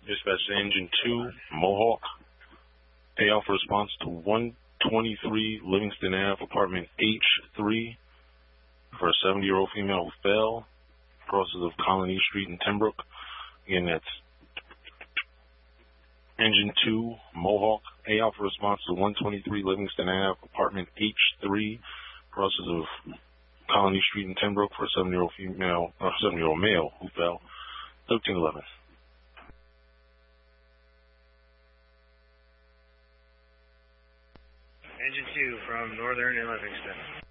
Dispatch to Engine 2, Mohawk. Pay out for response to 123 Livingston Ave, apartment H3, for a 70-year-old female who fell. Crosses of Colony Street in Pembroke. Again, that's Engine 2, Mohawk. Pay out for response to 123 Livingston Ave, apartment H3, crosses of Colony Street in Pembroke, for a 7-year-old male who fell. 1311. Engine 2 from Northern and Livingston.